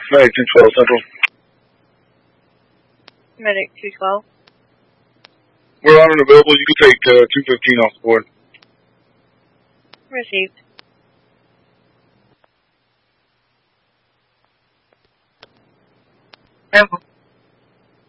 Medic 212 Central. Medic 212. We're on and available. You can take 215 off the board. Received. Echo